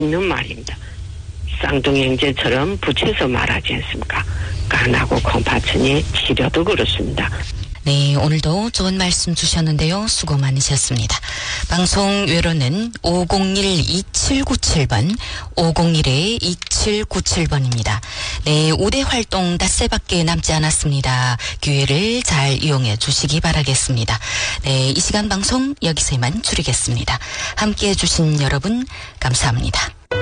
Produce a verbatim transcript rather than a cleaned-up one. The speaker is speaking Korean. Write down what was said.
있는 말입니다. 쌍둥이형제처럼 붙여서 말하지 않습니까? 간하고 콩팥천이 치료도 그렇습니다. 네, 오늘도 좋은 말씀 주셨는데요. 수고 많으셨습니다. 방송 외로는 오공일 이칠구칠 번, 오공일 이칠구칠 번입니다. 네, 우대 활동 닷새밖에 남지 않았습니다. 기회를 잘 이용해 주시기 바라겠습니다. 네, 이 시간 방송 여기서 이만 줄이겠습니다. 함께해 주신 여러분 감사합니다.